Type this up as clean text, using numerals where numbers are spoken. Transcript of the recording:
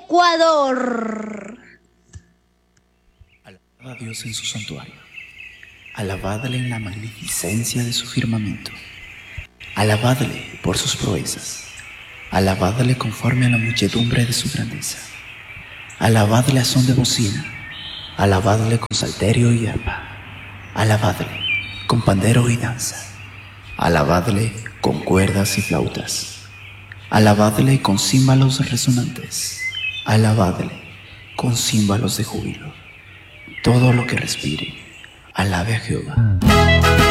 Ecuador. Alabad a Dios en su santuario, alabadle en la magnificencia de su firmamento, alabadle por sus proezas, alabadle conforme a la muchedumbre de su grandeza, alabadle a son de bocina, alabadle con salterio y arpa, alabadle con pandero y danza, alabadle con cuerdas y flautas, alabadle con címbalos resonantes, alabadle con címbalos de júbilo. Todo lo que respire, alabe a Jehová.